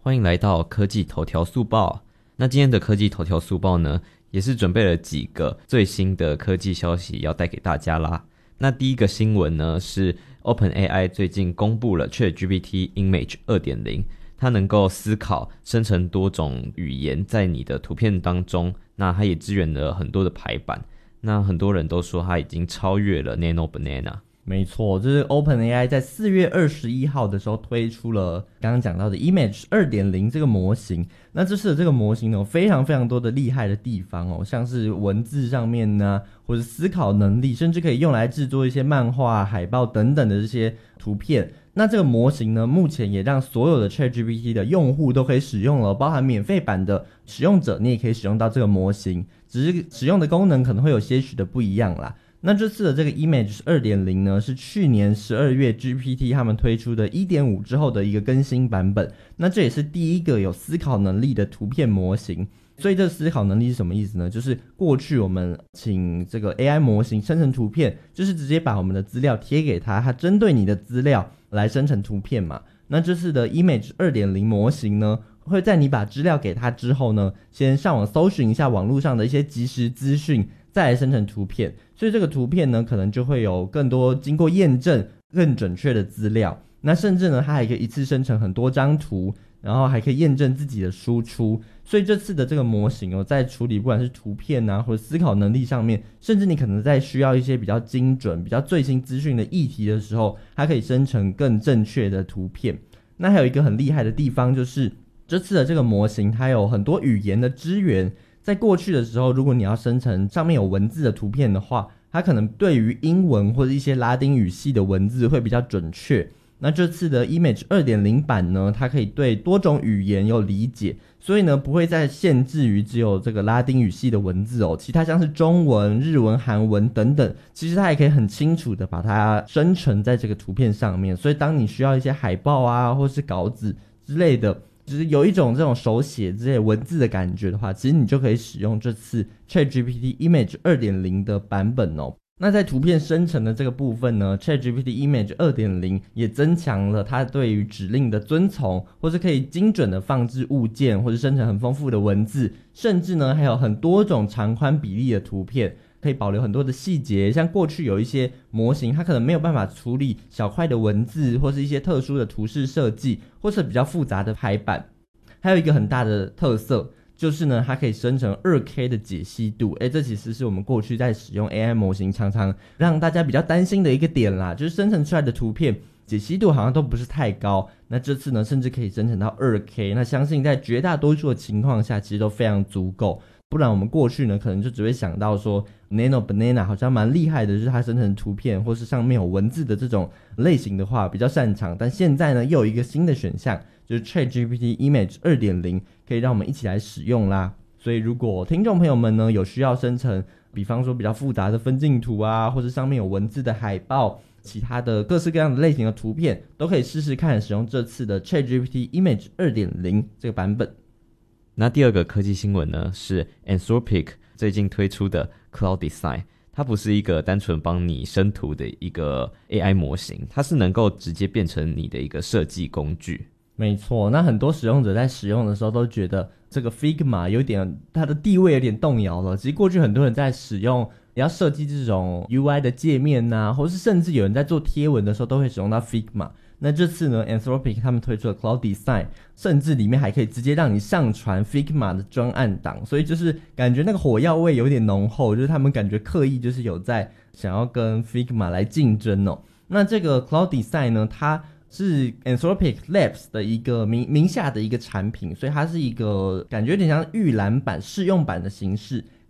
欢迎来到科技头条速报。那今天的科技头条速报呢，也是准备了几个最新的科技消息要带给大家啦。那第一个新闻呢，是 OpenAI 最近公布了 ChatGPT Image 2.0， 它能够思考生成多种语言在你的图片当中，那它也支援了很多的排版。那很多人都说它已经超越了 Nano Banana。 没错，就是 OpenAI 在4月21号的时候推出了刚刚讲到的 Image 2.0 这个模型。那这次的这个模型呢，有非常非常多的厉害的地方哦，像是文字上面呢，或者思考能力，甚至可以用来制作一些漫画、海报等等的这些图片。那这个模型呢，目前也让所有的 ChatGPT 的用户都可以使用了，包含免费版的使用者，你也可以使用到这个模型，只是使用的功能可能会有些许的不一样啦。那这次的这个 Image 2.0 呢，是去年12月 GPT 他们推出的 1.5 之后的一个更新版本。那这也是第一个有思考能力的图片模型。所以这思考能力是什么意思呢？就是过去我们请这个 AI 模型生成图片，就是直接把我们的资料贴给它，它针对你的资料来生成图片嘛。那这次的 Image 2.0 模型呢，会在你把资料给它之后呢，先上网搜寻一下网络上的一些即时资讯，再来生成图片。所以这个图片呢，可能就会有更多经过验证更准确的资料。那甚至呢，它还可以一次生成很多张图，然后还可以验证自己的输出。所以这次的这个模型在处理不管是图片啊，或者思考能力上面，甚至你可能在需要一些比较精准、比较最新资讯的议题的时候，它可以生成更正确的图片。那还有一个很厉害的地方，就是这次的这个模型它有很多语言的支援。在过去的时候，如果你要生成上面有文字的图片的话，它可能对于英文或者一些拉丁语系的文字会比较准确。那这次的 Image 2.0 版呢，它可以对多种语言有理解，所以呢不会再限制于只有这个拉丁语系的文字哦，其他像是中文、日文、韩文等等，其实它也可以很清楚的把它生成在这个图片上面。所以当你需要一些海报啊，或是稿子之类的，就是有一种这种手写之类文字的感觉的话，其实你就可以使用这次 ChatGPT Image 2.0 的版本哦。那在图片生成的这个部分呢， ChatGPT Image 2.0 也增强了它对于指令的遵从，或是可以精准的放置物件，或是生成很丰富的文字，甚至呢还有很多种长宽比例的图片，可以保留很多的细节。像过去有一些模型它可能没有办法处理小块的文字，或是一些特殊的图示设计，或是比较复杂的排版。还有一个很大的特色就是呢，它可以生成 2K 的解析度。这其实是我们过去在使用 AI 模型常常让大家比较担心的一个点啦，就是生成出来的图片解析度好像都不是太高。那这次呢，甚至可以生成到 2K， 那相信在绝大多数的情况下其实都非常足够。不然我们过去呢，可能就只会想到说 Nano Banana 好像蛮厉害的，就是它生成图片或是上面有文字的这种类型的话比较擅长。但现在呢，又有一个新的选项，就是 ChatGPT Image 2.0 可以让我们一起来使用啦。所以如果听众朋友们呢有需要生成比方说比较复杂的分镜图啊，或是上面有文字的海报，其他的各式各样的类型的图片，都可以试试看使用这次的 ChatGPT Image 2.0 这个版本。 那第二个科技新闻呢，是 Anthropic 最近推出的 Cloud Design。它不是一个单纯帮你生图的一个 AI 模型，它是能够直接变成你的一个设计工具。 没错，那很多使用者在使用的时候都觉得这个 Figma 有点它的地位有点动摇了。其实过去很多人在使用要设计这种 UI 的界面啊，或是甚至有人在做贴文的时候都会使用到 Figma。那这次呢 Anthropic 他们推出了 Cloud Design， 甚至里面还可以直接让你上传 Figma 的专案档，所以就是感觉那个火药味有点浓厚，就是他们感觉刻意就是有在想要跟 Figma 来竞争哦。那这个 Cloud Design 呢，它是 Anthropic Labs 的一个名下的一个产品，所以它是一个感觉有点像预览版试用版的形式，